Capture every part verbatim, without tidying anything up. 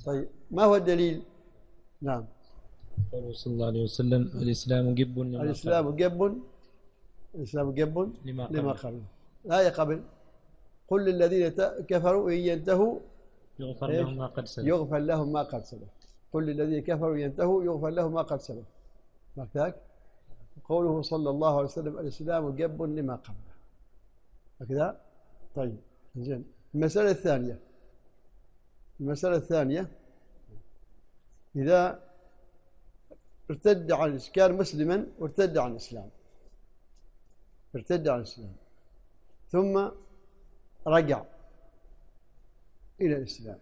طيب ما هو الدليل؟ نعم. قوله صلى الله عليه وسلم الإسلام جب لما الإسلام جب الإسلام جب لما لما قبل. قبل. لا قبل. قل للذين كفروا إن ينتهوا يغفر لهم ما قد سلف. يغفر لهم ما قد سلف. قل للذين كفروا ينتهوا يغفر لهم ما قد سلف. هكذاك قوله صلى الله عليه وسلم الإسلام جب لما قبله. هكذا. طيب زين. المسألة الثانية المسألة الثانية إذا ارتد عن كان مسلما وارتد عن الإسلام ارتد عن الإسلام ثم رجع إلى الإسلام،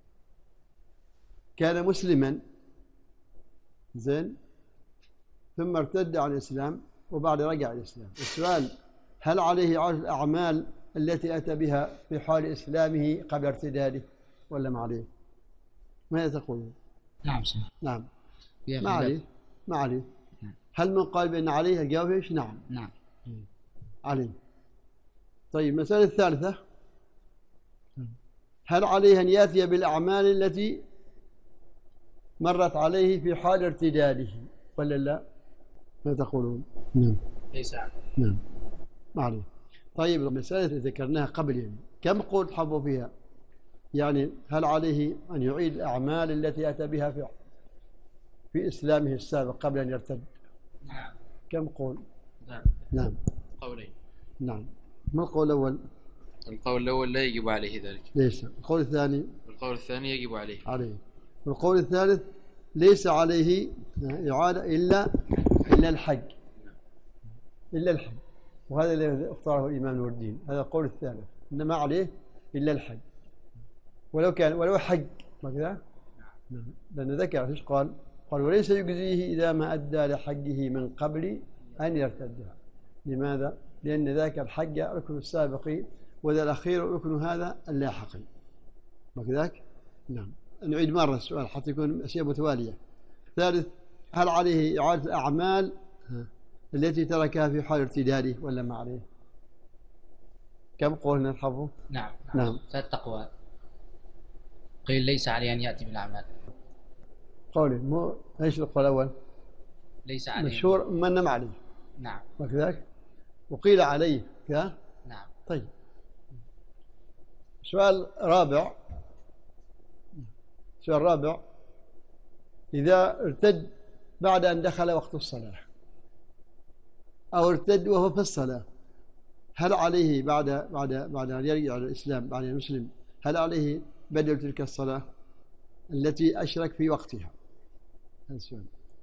كان مسلما زين ثم ارتد عن الإسلام وبعد رجع إلى الإسلام. السؤال هل عليه عرض الأعمال التي أتى بها في حال إسلامه قبل ارتداده ولا ما عليه؟ ماذا تقولون؟ نعم شيخ. نعم ما عليه ما عليه. هل من قال بأن عليه؟ الجواب ايش؟ نعم نعم عليه. طيب المسألة الثالثة هل عليه أن يأتي بالأعمال التي مرت عليه في حال ارتداده ولا لا؟ ماذا تقولون؟ نعم ليس عليه. نعم ما عليه. طيب المسألة التي ذكرناها قبل يعني كم قول تحبوا فيها؟ يعني هل عليه أن يعيد الأعمال التي أتى بها في في إسلامه السابق قبل أن يرتد؟ نعم. كم قول؟ نعم. نعم قولين. نعم. ما القول الأول؟ القول الأول لا يجب عليه ذلك. ليس. القول الثاني؟ القول الثاني يجب عليه. عليه. والقول الثالث ليس عليه إعادة إلا إلا الحج إلا الحج وهذا الذي اختاره الإمام نور الدين. هذا القول الثالث إنما عليه إلا الحج ولو كان ولو حج ما كذا. نعم. لأن ذكر ايش قال؟ قال وليس يجزيه إذا ما أدى لحجه من قبل أن يرتدها. لماذا؟ لأن ذاك الحج ركن السابق وذا الأخير ركن هذا اللاحقي ما كذاك. نعم. نعيد مرة السؤال حتى يكون أشياء متوالية. ثالث هل عليه إعادة الأعمال التي تركها في حال ارتداده ولا ما عليه؟ كم قولنا نحفظه؟ نعم نعم. ثلاث أقوال. قيل ليس عليه أن يأتي بالأعمال. قولي مو ايش القول الأول؟ ليس عليه. مشهور من نم عليه. نعم. ما كذاك؟ وقيل عليه كذا. نعم. طيب سؤال رابع سؤال رابع إذا ارتد بعد أن دخل وقت الصلاة أو ارتد وهو في الصلاة هل عليه بعد بعد بعد أن يرجع إلى الإسلام بعد أن يسلم هل عليه بدل تلك الصلاة التي أشرك في وقتها؟ هذا السؤال.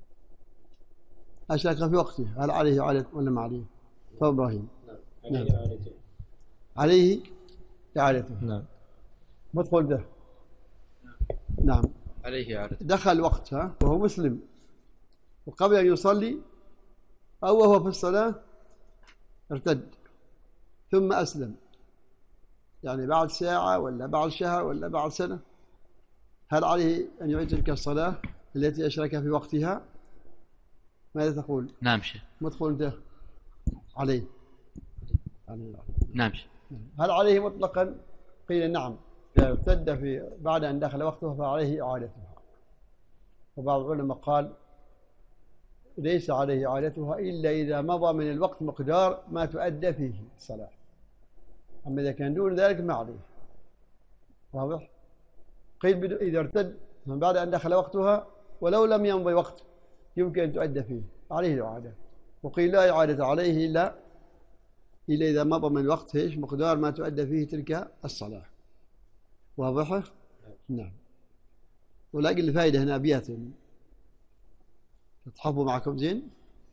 أشرك في وقتها هل عليه إعادة ولا ما عليه؟ فإبراهيم. نعم. نعم. عليه إعادته. نعم. ما تقول ده؟ نعم. عليه إعادته. دخل وقتها وهو مسلم وقبل أن يصلي أو وهو في الصلاة ارتد ثم أسلم يعني بعد ساعة ولا بعد شهر ولا بعد سنة هل عليه أن يعيد تلك الصلاة التي أشرك في وقتها؟ ماذا تقول؟ نعم شيخ. ما تقول ده؟ عليه. عليه. نعم شيخ. هل عليه مطلقا؟ قيل نعم إذا ارتد في بعد أن دخل وقته فعليه إعادتها. وبعض العلماء قال ليس عليه إعادتها إلا إذا مضى من الوقت مقدار ما تؤدى فيه الصلاة، أما إذا كان دون ذلك ما عليه. واضح؟ قيل إذا ارتد من بعد أن دخل وقتها ولو لم يمضي وقت يمكن أن تؤدى فيه عليه الإعادة. وقيل لا إعادة عليه إلا إلا إذا مضى من الوقت إيش مقدار ما تؤدى فيه تلك الصلاة. واضحة؟ نعم. ولكن الفائدة هنا أبيات تحفظوا معكم زين.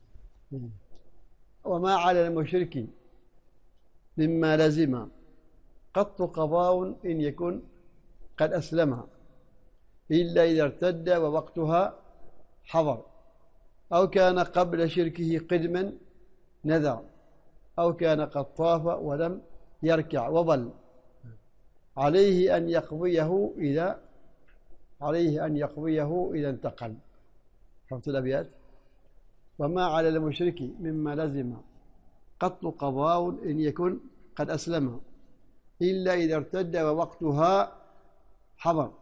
وما على المشرك مما لزم قط قضاء إن يكن قد أسلم إلا إذا ارتد ووقتها حضر أو كان قبل شركه قدما نذر أو كان قد طاف ولم يركع وظل عليه أن يقضيه إذا عليه أن يقضيه إذا انتقل. فهمت الأبيات؟ وما على المشرك مما لزم قط قضاء إن يكن قد أسلم إلا إذا ارتد ووقتها حضر